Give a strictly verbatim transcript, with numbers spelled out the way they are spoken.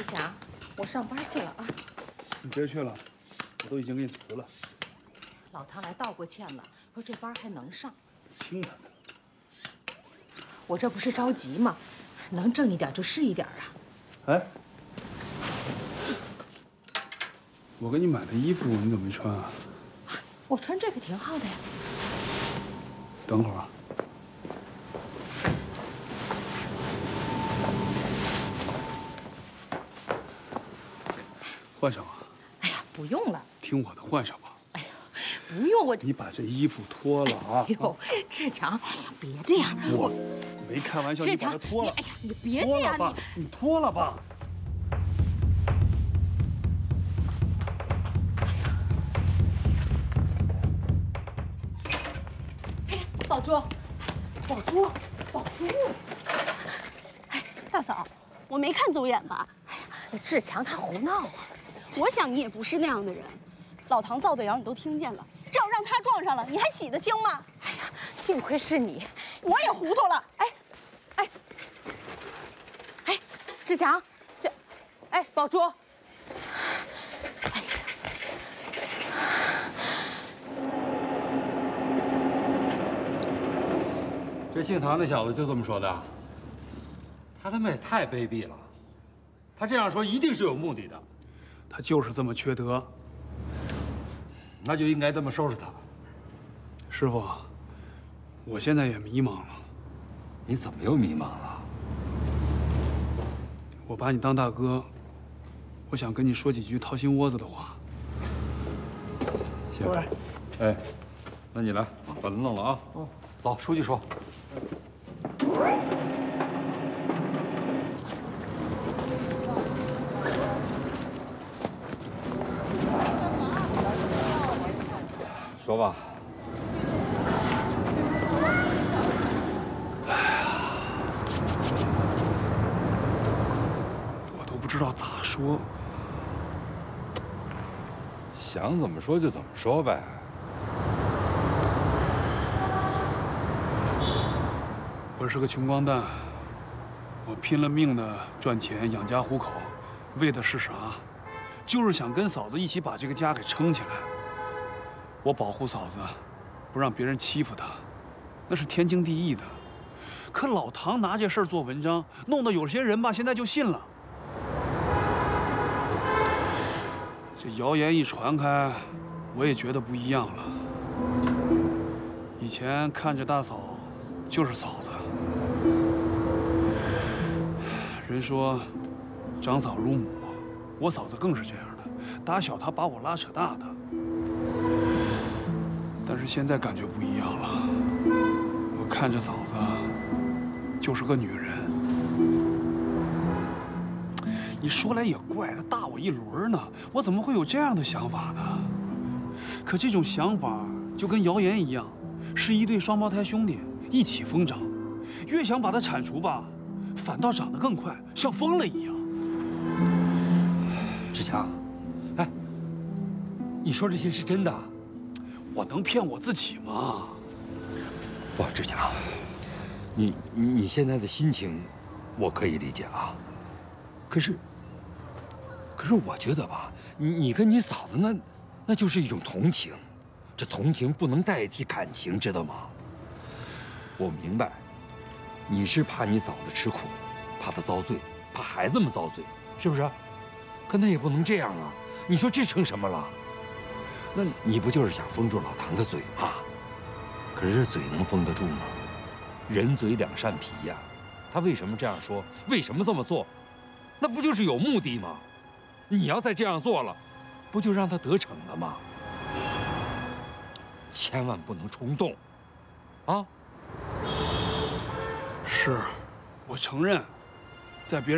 强，我上班去了啊。 你别去了，我都已经给你辞了。 老唐来道过歉了，说这班还能上。 听他的。 我这不是着急吗？能挣一点就是一点啊。 哎，我给你买的衣服你怎么没穿啊？ 我穿这个挺好的呀。 等会儿啊。换上吧。 哎呀，不用了。 听我的，换上吧。 哎呀，不用我。 你把这衣服脱了啊！ 哎呦，志强，哎呀，别这样。 我没开玩笑，你把它脱了。 哎呀，你别这样， 吧，你脱了吧。 哎，宝珠，宝珠，宝珠。 哎，大嫂，我没看走眼吧？ 哎呀，志强他胡闹啊！ 我想你也不是那样的人。老唐造的谣你都听见了，这要让他撞上了，你还洗得清吗？ 哎呀，幸亏是你， 我也糊涂了。 哎，哎，哎，志强，这，哎，宝珠，哎呀， 这姓唐的小子就这么说的？他他妈也太卑鄙了！他这样说一定是有目的的。 他就是这么缺德。 那就应该这么收拾他。 师傅，我现在也迷茫了。 你怎么又迷茫了？ 我把你当大哥，我想跟你说几句掏心窝子的话。 行。哎，那你来把它弄了啊。嗯。走，出去说。说吧。 哎呀，我都不知道咋说。 想怎么说就怎么说呗。 我是个穷光蛋，我拼了命的赚钱养家糊口，为的是啥？就是想跟嫂子一起把这个家给撑起来。我保护嫂子，不让别人欺负她，那是天经地义的。可老唐拿这事儿做文章，弄得有些人吧，现在就信了。这谣言一传开，我也觉得不一样了。以前看着大嫂就是嫂子，人说长嫂如母，我嫂子更是这样的，打小她把我拉扯大的。但是现在感觉不一样了，我看着嫂子就是个女人。你说来也怪，她大我一轮呢，我怎么会有这样的想法呢？可这种想法就跟谣言一样，是一对双胞胎兄弟一起疯长，越想把它铲除吧，反倒长得更快，像疯了一样。 志强，哎，你说这些是真的？ 我能骗我自己吗？ 不，志强，你你你现在的心情，我可以理解啊。可是，可是我觉得吧，你你跟你嫂子那，那就是一种同情，这同情不能代替感情，知道吗？我明白，你是怕你嫂子吃苦，怕她遭罪，怕孩子们遭罪，是不是？可那也不能这样啊！你说这成什么了？那你不就是想封住老唐的嘴吗？可是这嘴能封得住吗？人嘴两扇皮呀，他为什么这样说？为什么这么做？那不就是有目的吗？你要再这样做了，不就让他得逞了吗？千万不能冲动，啊！ 是，我承认，在别人。